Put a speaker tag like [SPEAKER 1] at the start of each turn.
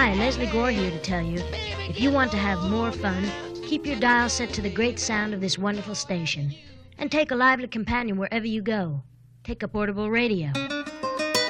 [SPEAKER 1] Hi, Leslie Gore here to tell you, if you want to have more fun, keep your dial set to the great sound of this wonderful station, and take a lively companion wherever you go. Take a portable radio.